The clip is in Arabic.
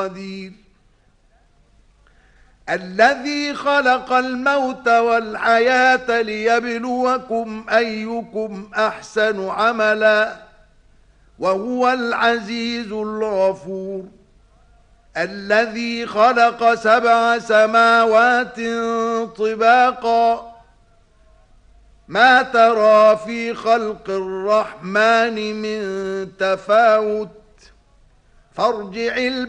قدير الذي خلق الموت والحياة ليبلوكم أيكم أحسن عملا وهو العزيز الغفور الذي خلق 7 سماوات طباقا ما ترى في خلق الرحمن من تفاوت فارجع